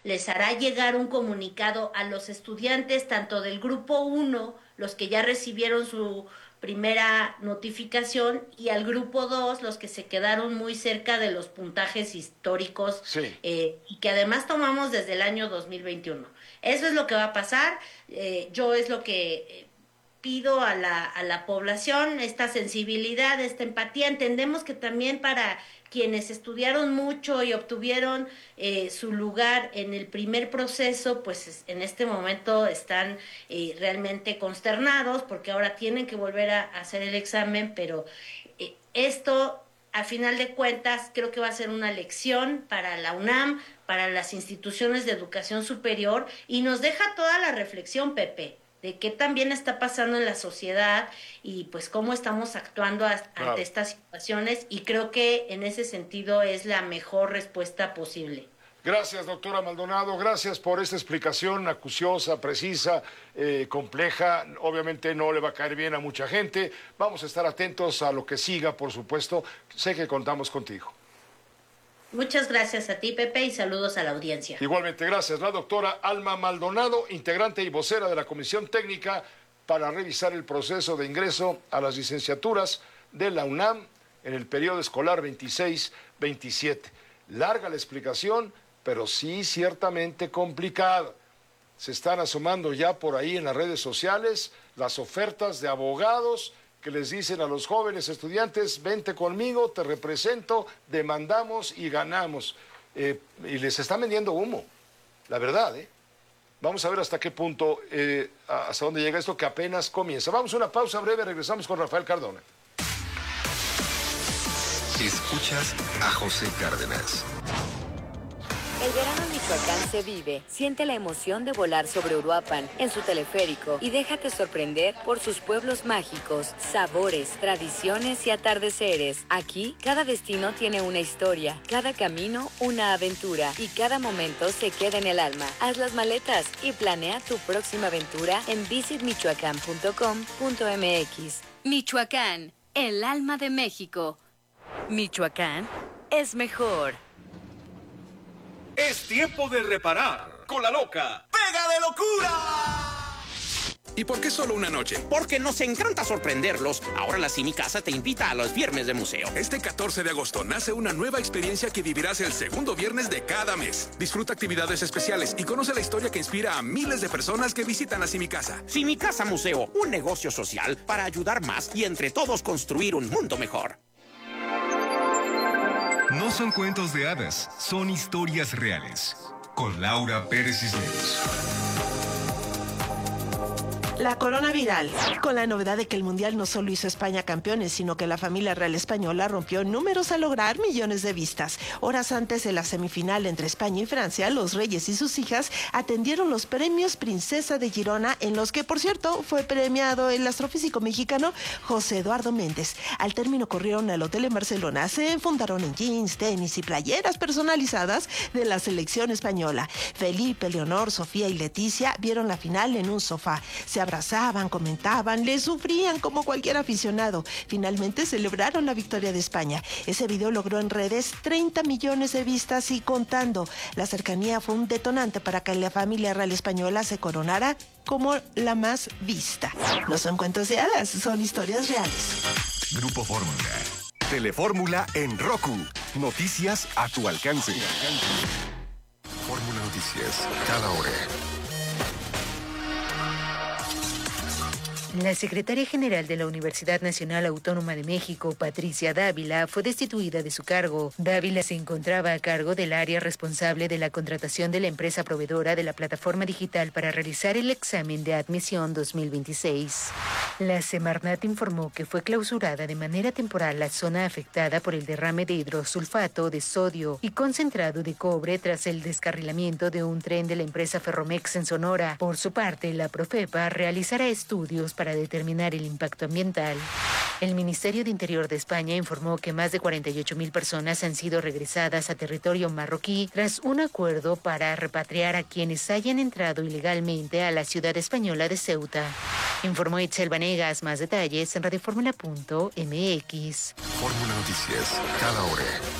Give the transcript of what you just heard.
les hará llegar un comunicado a los estudiantes, tanto del grupo 1, los que ya recibieron su primera notificación, y al grupo 2, los que se quedaron muy cerca de los puntajes históricos, Sí. y que además tomamos desde el año 2021. Eso es lo que va a pasar. Yo es lo que pido a la población, esta sensibilidad, esta empatía. Entendemos que también para quienes estudiaron mucho y obtuvieron su lugar en el primer proceso, pues en este momento están realmente consternados porque ahora tienen que volver a hacer el examen, pero esto, a final de cuentas, creo que va a ser una lección para la UNAM, para las instituciones de educación superior, y nos deja toda la reflexión, Pepe, de qué también está pasando en la sociedad y pues cómo estamos actuando ante estas situaciones, y creo que en ese sentido es la mejor respuesta posible. Gracias, doctora Maldonado, gracias por esta explicación acuciosa, precisa, compleja. Obviamente no le va a caer bien a mucha gente. Vamos a estar atentos a lo que siga, por supuesto. Sé que contamos contigo. Muchas gracias a ti, Pepe, y saludos a la audiencia. Igualmente, gracias. La doctora Alma Maldonado, integrante y vocera de la Comisión Técnica para revisar el proceso de ingreso a las licenciaturas de la UNAM en el periodo escolar 26-27. Larga la explicación, pero sí ciertamente complicada. Se están asomando ya por ahí en las redes sociales las ofertas de abogados que les dicen a los jóvenes estudiantes: vente conmigo, te represento, demandamos y ganamos. Y les están vendiendo humo, la verdad, ¿eh? Vamos a ver hasta qué punto, hasta dónde llega esto, que apenas comienza. Vamos a una pausa breve, regresamos con Rafael Cardona. Escuchas a José Cárdenas. El verano en Michoacán se vive. Siente la emoción de volar sobre Uruapan en su teleférico y déjate sorprender por sus pueblos mágicos, sabores, tradiciones y atardeceres. Aquí, cada destino tiene una historia, cada camino una aventura y cada momento se queda en el alma. Haz las maletas y planea tu próxima aventura en visitmichoacán.com.mx. Michoacán, el alma de México. Michoacán es mejor. Es tiempo de reparar con la loca ¡Pega de locura! ¿Y por qué solo una noche? Porque nos encanta sorprenderlos. Ahora la Simi Casa te invita a los viernes de museo. Este 14 de agosto nace una nueva experiencia que vivirás el segundo viernes de cada mes. Disfruta actividades especiales y conoce la historia que inspira a miles de personas que visitan la Simi Casa. Simi Casa Museo, un negocio social para ayudar más y entre todos construir un mundo mejor. No son cuentos de hadas, son historias reales. Con Laura Pérez Cisneros. La corona viral, con la novedad de que el Mundial no solo hizo a España campeones, sino que la familia real española rompió números al lograr millones de vistas. Horas antes de la semifinal entre España y Francia, los reyes y sus hijas atendieron los premios Princesa de Girona, en los que, por cierto, fue premiado el astrofísico mexicano José Eduardo Méndez. Al término corrieron al hotel en Barcelona, se enfundaron en jeans, tenis y playeras personalizadas de la selección española. Felipe, Leonor, Sofía y Leticia vieron la final en un sofá. Se abrazaban, comentaban, le sufrían como cualquier aficionado. Finalmente celebraron la victoria de España. Ese video logró en redes 30 millones de vistas y contando. La cercanía fue un detonante para que la familia real española se coronara como la más vista. No son cuentos de hadas, son historias reales. Grupo Fórmula. Telefórmula en Roku. Noticias a tu alcance. Fórmula Noticias, cada hora. La secretaria general de la Universidad Nacional Autónoma de México, Patricia Dávila, fue destituida de su cargo. Dávila se encontraba a cargo del área responsable de la contratación de la empresa proveedora de la plataforma digital para realizar el examen de admisión 2026. La Semarnat informó que fue clausurada de manera temporal la zona afectada por el derrame de hidrosulfato de sodio y concentrado de cobre tras el descarrilamiento de un tren de la empresa Ferromex en Sonora. Por su parte, la Profepa realizará estudios para determinar el impacto ambiental. El Ministerio de Interior de España informó que más de 48,000 personas han sido regresadas a territorio marroquí tras un acuerdo para repatriar a quienes hayan entrado ilegalmente a la ciudad española de Ceuta. Informó Itzel Vanegas. Más detalles en radioformula.mx. Fórmula Noticias, cada hora.